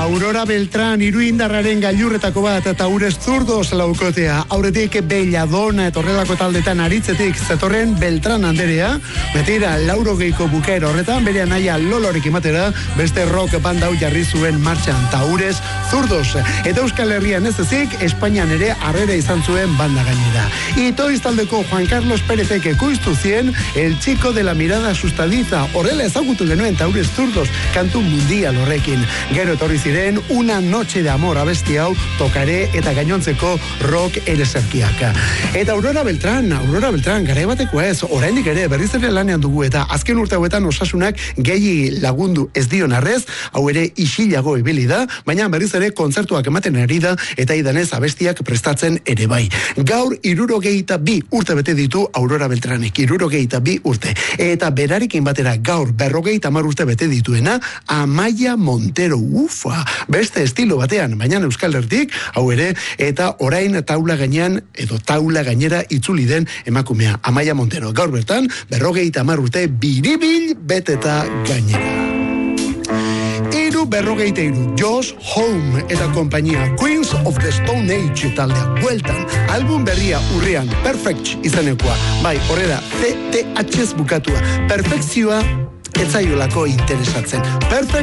Aurora Beltrán iruindarraren gailurretako bat eta Taures Zurdos laukotea. Aurretik Belladona eta horrelako taldetan aritzetik zetorren Beltrán Anderea. Betira, laurogeiko bukaera horretan, bere anaia Lolorek ematera, beste rock banda hau jarri zuen martxan Taures Zurdos. Eta Euskal Herrian ez ezik, Espainian ere harrera izan zuen banda gainera. Itoiz taldeko Juan Carlos Pérezek ekoiztu zien El Chico de la Mirada Asustadiza. Horrela ezagutu genuen Taures Zurdos kantu mundial horrekin. Gero etorri ziren Una Noche de Amor abesti hau tokare eta gainontzeko rock ereserkiak. Eta Aurora Beltrán garai bateko ez, oraindik ere berriz ere lanean dugu eta azken urte hauetan osasunak gehi lagundu ez dion arrez, hau ere isilago ibili da, baina berriz ere kontzertuak ematen ari da eta idanez abestiak prestatzen ere bai. Gaur 62 urte bete ditu Aurora Beltranek, 62 urte. Eta berarekin batera gaur 50 urte bete dituena Amaia Montero, ufa, beste estilo batean, baina Euskal Herrik, hau ere, eta orain taula gainean, edo taula gainera itzuli den emakumea, Amaia Montero. Gaur bertan, 50 urte biribil beteta gainera. 43, Josh Home eta kompainia Queens of the Stone Age taldea bueltan, album berria urrian, Perfect izanekoa, bai, horrela, CTHz bukatua, perfekzioa etzaiolako interesatzen. Perfect